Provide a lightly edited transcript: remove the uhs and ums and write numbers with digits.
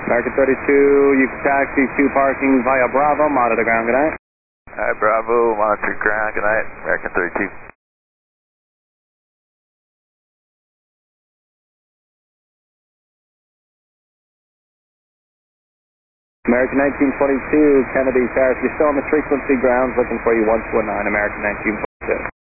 American 32, you can taxi to parking via Bravo, monitor ground, good night. Alright, Bravo, monitor ground, good night, American 32. American 1922, Kennedy Paris, you're still on the frequency grounds, looking for you 149, American 1922.